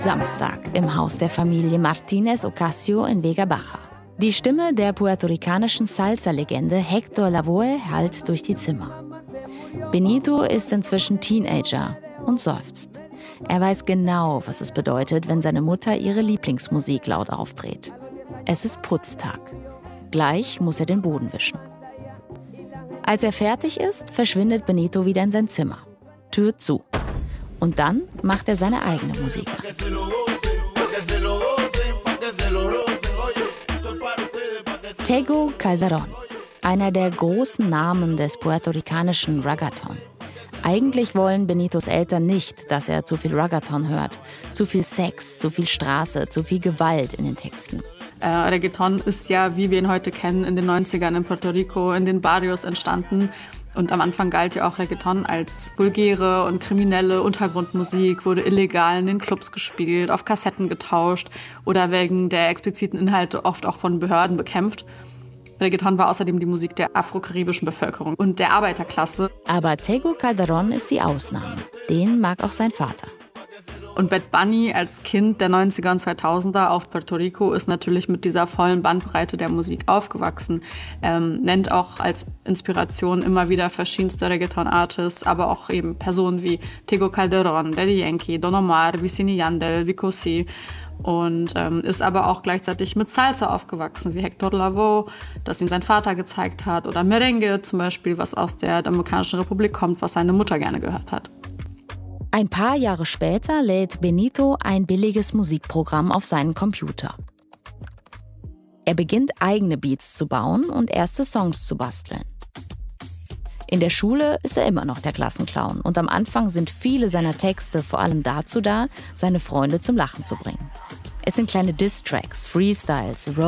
Samstag im Haus der Familie Martínez Ocasio in Vega Baja. Die Stimme der puerto-ricanischen Salsa-Legende Héctor Lavoe hallt durch die Zimmer. Benito ist inzwischen Teenager und seufzt. Er weiß genau, was es bedeutet, wenn seine Mutter ihre Lieblingsmusik laut aufdreht. Es ist Putztag. Gleich muss er den Boden wischen. Als er fertig ist, verschwindet Benito wieder in sein Zimmer. Tür zu. Und dann macht er seine eigene Musik an. Tego Calderón, einer der großen Namen des puerto-ricanischen Reggaeton. Eigentlich wollen Benitos Eltern nicht, dass er zu viel Reggaeton hört. Zu viel Sex, zu viel Straße, zu viel Gewalt in den Texten. Reggaeton ist ja, wie wir ihn heute kennen, in den 90ern in Puerto Rico, in den Barrios entstanden. Und am Anfang galt ja auch Reggaeton als vulgäre und kriminelle Untergrundmusik, wurde illegal in den Clubs gespielt, auf Kassetten getauscht oder wegen der expliziten Inhalte oft auch von Behörden bekämpft. Reggaeton war außerdem die Musik der afrokaribischen Bevölkerung und der Arbeiterklasse. Aber Tego Calderón ist die Ausnahme. Den mag auch sein Vater. Und Bad Bunny als Kind der 90er und 2000er auf Puerto Rico ist natürlich mit dieser vollen Bandbreite der Musik aufgewachsen. Nennt auch als Inspiration immer wieder verschiedenste Reggaeton-Artists, aber auch eben Personen wie Tego Calderón, Daddy Yankee, Don Omar, Wisin y Yandel, Vico C. Und ist aber auch gleichzeitig mit Salsa aufgewachsen, wie Héctor Lavoe, das ihm sein Vater gezeigt hat. Oder Merengue zum Beispiel, was aus der Dominikanischen Republik kommt, was seine Mutter gerne gehört hat. Ein paar Jahre später lädt Benito ein billiges Musikprogramm auf seinen Computer. Er beginnt, eigene Beats zu bauen und erste Songs zu basteln. In der Schule ist er immer noch der Klassenclown und am Anfang sind viele seiner Texte vor allem dazu da, seine Freunde zum Lachen zu bringen. Es sind kleine Diss-Tracks, Freestyles,